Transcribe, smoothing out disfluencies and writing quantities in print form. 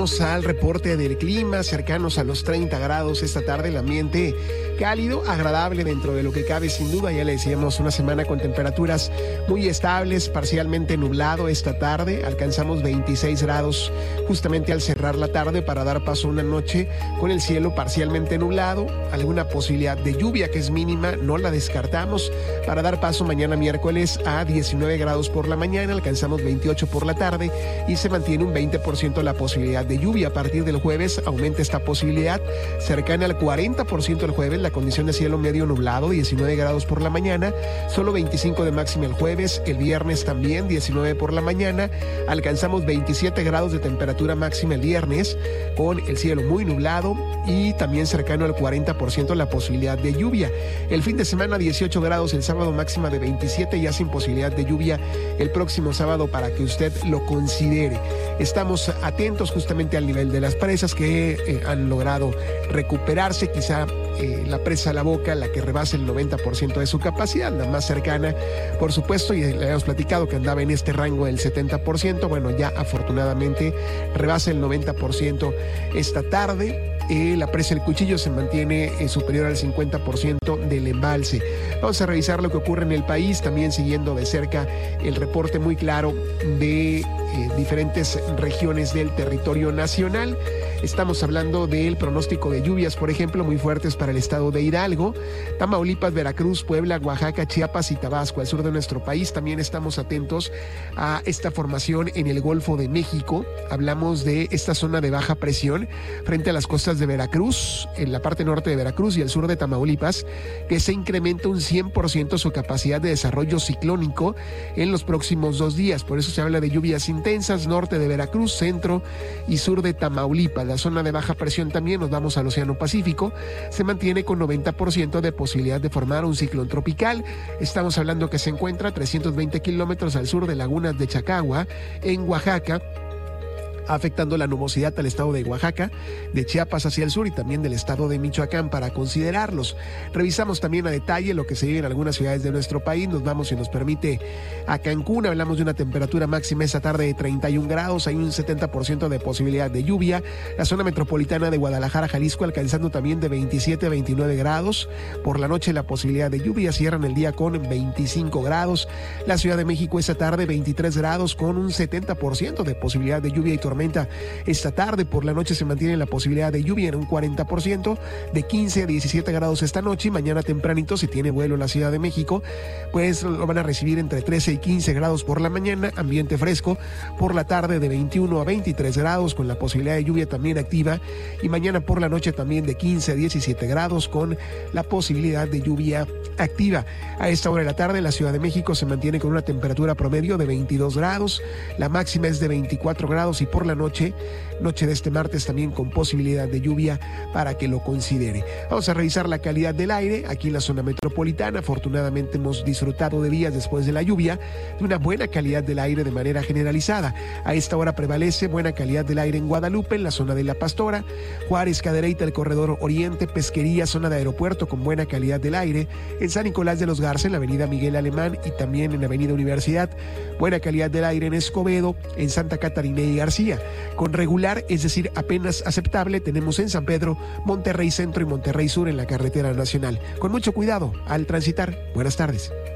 Al reporte del clima, cercanos a los 30 grados esta tarde, el ambiente cálido, agradable dentro de lo que cabe sin duda. Ya le decíamos, una semana con temperaturas muy estables, parcialmente nublado esta tarde, alcanzamos 26 grados justamente al cerrar la tarde para dar paso a una noche con el cielo parcialmente nublado, alguna posibilidad de lluvia que es mínima, no la descartamos, para dar paso mañana miércoles a 19 grados por la mañana, alcanzamos 28 por la tarde y se mantiene un 20% la posibilidad de lluvia. A partir del jueves aumenta esta posibilidad, cercana al 40% el jueves, la condición de cielo medio nublado, 19 grados por la mañana, solo 25 de máxima el jueves, el viernes también 19 por la mañana, alcanzamos 27 grados de temperatura máxima el viernes, con el cielo muy nublado y también cercano al 40% la posibilidad de lluvia. El fin de semana 18 grados, el sábado máxima de 27, ya sin posibilidad de lluvia el próximo sábado para que usted lo considere. Estamos atentos justamente al nivel de las presas que han logrado recuperarse, quizá la presa La Boca, la que rebasa el 90% de su capacidad, la más cercana, por supuesto, y le habíamos platicado que andaba en este rango del 70%, bueno, ya afortunadamente rebasa el 90% esta tarde. La presa El Cuchillo se mantiene superior al 50% del embalse. Vamos a revisar lo que ocurre en el país, también siguiendo de cerca el reporte muy claro de diferentes regiones del territorio nacional. Estamos hablando del pronóstico de lluvias, por ejemplo, muy fuertes para el estado de Hidalgo, Tamaulipas, Veracruz, Puebla, Oaxaca, Chiapas y Tabasco, al sur de nuestro país. También estamos atentos a esta formación en el Golfo de México. Hablamos de esta zona de baja presión frente a las costas de Veracruz, en la parte norte de Veracruz y el sur de Tamaulipas, que se incrementa un 100% su capacidad de desarrollo ciclónico en los próximos 2 días. Por eso se habla de lluvias intensas norte de Veracruz, centro y sur de Tamaulipas. La zona de baja presión también, nos vamos al Océano Pacífico, se mantiene con 90% de posibilidad de formar un ciclón tropical. Estamos hablando que se encuentra a 320 kilómetros al sur de Lagunas de Chacagua, en Oaxaca, afectando la nubosidad al estado de Oaxaca, de Chiapas hacia el sur y también del estado de Michoacán para considerarlos. Revisamos también a detalle lo que se vive en algunas ciudades de nuestro país. Nos vamos, si nos permite, a Cancún. Hablamos de una temperatura máxima esta tarde de 31 grados, hay un 70% de posibilidad de lluvia. La zona metropolitana de Guadalajara, Jalisco, alcanzando también de 27 a 29 grados. Por la noche la posibilidad de lluvia, cierran el día con 25 grados. La Ciudad de México esta tarde 23 grados con un 70% de posibilidad de lluvia y tormenta esta tarde. Por la noche se mantiene la posibilidad de lluvia en un 40%, de 15 a 17 grados esta noche, y mañana tempranito, si tiene vuelo en la Ciudad de México, pues lo van a recibir entre 13 y 15 grados por la mañana, ambiente fresco. Por la tarde de 21 a 23 grados con la posibilidad de lluvia también activa, y mañana por la noche también de 15 a 17 grados con la posibilidad de lluvia activa. A esta hora de la tarde la Ciudad de México se mantiene con una temperatura promedio de 22 grados, la máxima es de 24 grados y por la noche de este martes también con posibilidad de lluvia para que lo considere. Vamos a revisar la calidad del aire aquí en la zona metropolitana. Afortunadamente hemos disfrutado de días después de la lluvia de una buena calidad del aire de manera generalizada. A esta hora prevalece buena calidad del aire en Guadalupe, en la zona de La Pastora, Juárez, Cadereyta, el corredor Oriente, Pesquería, zona de aeropuerto con buena calidad del aire, en San Nicolás de los Garza, en la avenida Miguel Alemán y también en la avenida Universidad, buena calidad del aire en Escobedo, en Santa Catarina y García. Con regular, es decir, apenas aceptable, tenemos en San Pedro, Monterrey Centro y Monterrey Sur en la carretera nacional. Con mucho cuidado al transitar. Buenas tardes.